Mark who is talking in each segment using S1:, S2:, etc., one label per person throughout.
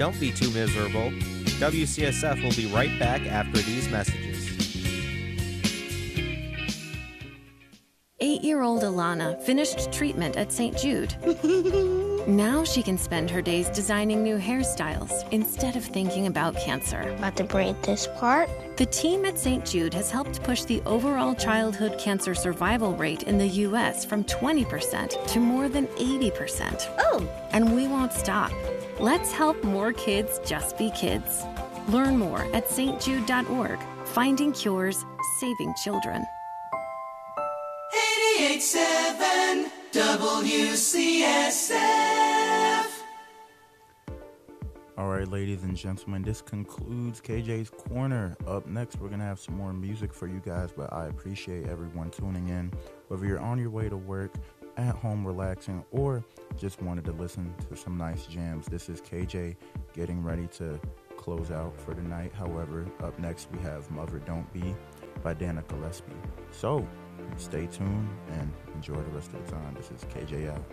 S1: Don't be too miserable. WCSF will be right back after these messages.
S2: 8-year-old Alana finished treatment at St. Jude. Now she can spend her days designing new hairstyles instead of thinking about cancer.
S3: About to braid this part.
S2: The team at St. Jude has helped push the overall childhood cancer survival rate in the U.S. from 20% to more than 80%.
S3: Oh!
S2: And we won't stop. Let's help more kids just be kids. Learn more at stjude.org. Finding cures, saving children.
S4: 88.7 WCSF.
S5: All right, ladies and gentlemen, this concludes KJ's Corner. Up next, we're going to have some more music for you guys, but I appreciate everyone tuning in. Whether you're on your way to work, at home relaxing, or just wanted to listen to some nice jams, this is KJ getting ready to close out for the night. However, up next, we have Mother Don't Be by Dana Gillespie. So, stay tuned and enjoy the rest of the time. This is KJL.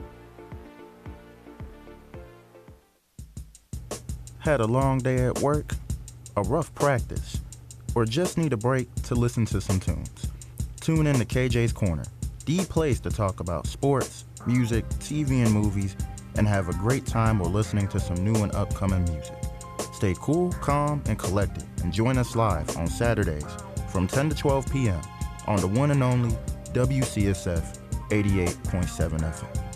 S5: Had a long day at work, a rough practice, or just need a break to listen to some tunes? Tune in to KJ's Corner, the place to talk about sports, music, TV, and movies, and have a great time while listening to some new and upcoming music. Stay cool, calm, and collected, and join us live on Saturdays from 10 to 12 p.m. on the one and only WCSF 88.7 FM.